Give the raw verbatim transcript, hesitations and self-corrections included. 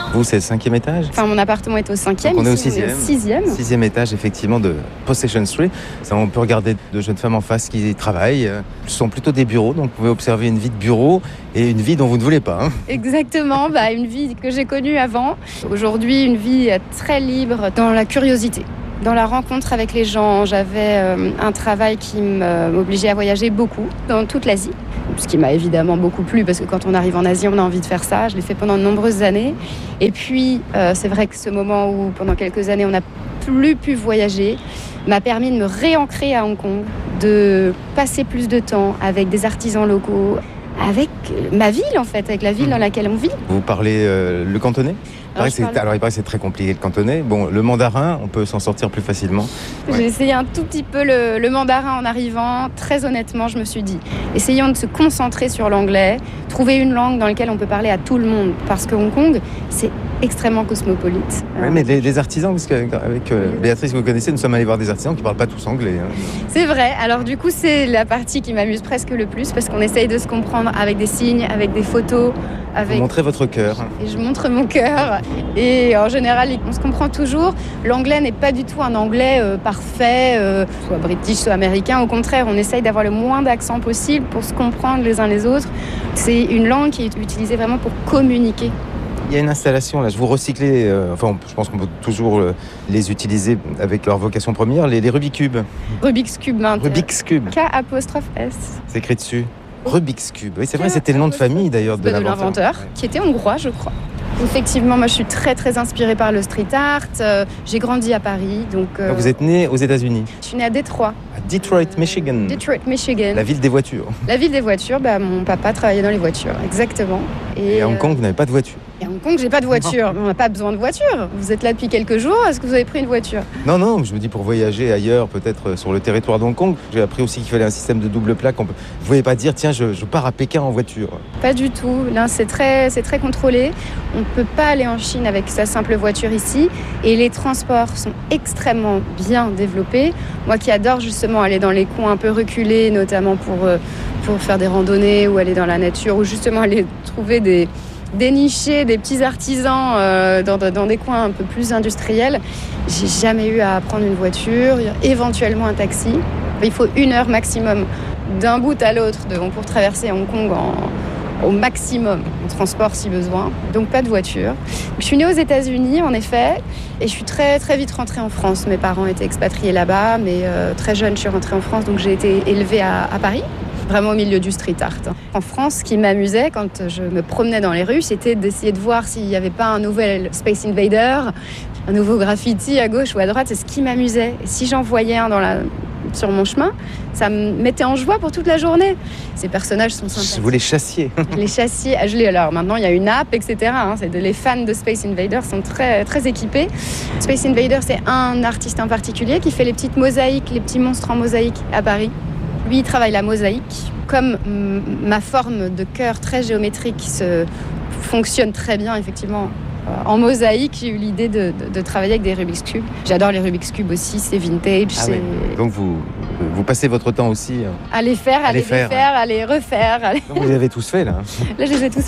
Vous, c'est le cinquième étage? Enfin, mon appartement est au cinquième. Donc on est au ici, sixième. on est au sixième. Sixième étage, effectivement, de Possession Street. Ça, on peut regarder de jeunes femmes en face qui travaillent. Ce sont plutôt des bureaux, donc vous pouvez observer une vie de bureau et une vie dont vous ne voulez pas. Hein. Exactement, bah, une vie que j'ai connue avant. Aujourd'hui, une vie très libre dans la curiosité. Dans la rencontre avec les gens, j'avais euh, un travail qui m'obligeait à voyager beaucoup dans toute l'Asie. Ce qui m'a évidemment beaucoup plu parce que quand on arrive en Asie, on a envie de faire ça. Je l'ai fait pendant de nombreuses années. Et puis, euh, c'est vrai que ce moment où pendant quelques années, on n'a plus pu voyager m'a permis de me réancrer à Hong Kong, de passer plus de temps avec des artisans locaux, avec ma ville en fait, avec la ville dans laquelle on vit. Vous parlez euh, le cantonais? Alors, il paraît, alors il paraît que c'est très compliqué le cantonais. Bon, le mandarin, on peut s'en sortir plus facilement. Ouais. J'ai essayé un tout petit peu le, le mandarin en arrivant. Très honnêtement, je me suis dit, essayons de se concentrer sur l'anglais, trouver une langue dans laquelle on peut parler à tout le monde. Parce que Hong Kong, c'est extrêmement cosmopolite. Oui, mais les, les artisans, parce qu'avec euh, Béatrice, vous connaissez, nous sommes allés voir des artisans qui ne parlent pas tous anglais. Hein. C'est vrai. Alors du coup, c'est la partie qui m'amuse presque le plus parce qu'on essaye de se comprendre avec des signes, avec des photos. Avec... Vous montrez votre cœur. Et je montre mon cœur. Et en général, on se comprend toujours. L'anglais n'est pas du tout un anglais euh, parfait, euh, soit british, soit américain. Au contraire, on essaye d'avoir le moins d'accent possible pour se comprendre les uns les autres. C'est une langue qui est utilisée vraiment pour communiquer. Il y a une installation, là, je vous recyclez, euh, enfin, je pense qu'on peut toujours euh, les utiliser avec leur vocation première, les, les Rubik's Cube. Rubik's Cube, hein, Rubik's Cube. K apostrophe S. C'est écrit dessus. Rubik's Cube. Oui, c'est vrai, c'était le nom de famille d'ailleurs de, de l'inventeur. l'inventeur, ouais. Qui était hongrois, je crois. Effectivement, moi je suis très très inspirée par le street art. Euh, j'ai grandi à Paris, donc. Euh, donc vous êtes né aux États-Unis? Je suis née à Détroit. À Detroit, Michigan. Detroit, Michigan. La ville des voitures. La ville des voitures. Bah, mon papa travaillait dans les voitures, exactement. Et, Et à Hong Kong, euh... vous n'avez pas de voiture? Et à Hong Kong, j'ai pas de voiture. On n'a pas besoin de voiture. Vous êtes là depuis quelques jours. Est-ce que vous avez pris une voiture? Non, non. Je me dis pour voyager ailleurs, peut-être sur le territoire d'Hong Kong. J'ai appris aussi qu'il fallait un système de double plaque. On peut... Vous ne pouvez pas dire tiens, je, je pars à Pékin en voiture. Pas du tout. Là, c'est très, c'est très contrôlé. On ne peut pas aller en Chine avec sa simple voiture ici. Et les transports sont extrêmement bien développés. Moi, qui adore justement aller dans les coins un peu reculés, notamment pour euh, pour faire des randonnées ou aller dans la nature, ou justement aller trouver des dénicher des petits artisans euh, dans, dans des coins un peu plus industriels. J'ai jamais eu à prendre une voiture, éventuellement un taxi. Il faut une heure maximum d'un bout à l'autre de, pour traverser Hong Kong en, au maximum, en transport si besoin. Donc pas de voiture. Je suis née aux États-Unis en effet et je suis très très vite rentrée en France. Mes parents étaient expatriés là-bas, mais euh, très jeune je suis rentrée en France, donc j'ai été élevée à, à Paris. Vraiment au milieu du street art. En France, ce qui m'amusait quand je me promenais dans les rues, c'était d'essayer de voir s'il n'y avait pas un nouvel Space Invader, un nouveau graffiti à gauche ou à droite. C'est ce qui m'amusait. Et si j'en voyais un dans la... sur mon chemin, ça me mettait en joie pour toute la journée. Ces personnages sont sympathiques. Vous les chassiez. Les chassiez. Je les... Alors maintenant, il y a une app, et cetera. Hein. C'est de... Les fans de Space Invader sont très, très équipés. Space Invader, c'est un artiste en particulier qui fait les petites mosaïques, les petits monstres en mosaïque à Paris. Lui, il travaille la mosaïque. Comme m- ma forme de cœur très géométrique se fonctionne très bien, effectivement, euh, en mosaïque, j'ai eu l'idée de, de, de travailler avec des Rubik's Cube. J'adore les Rubik's Cube aussi, c'est vintage. Ah c'est... Oui. Donc vous, vous passez votre temps aussi à les faire, à, à les, les faire, faire, ouais. à les refaire. À les... Donc vous les avez tous fait là. Là, je les ai tous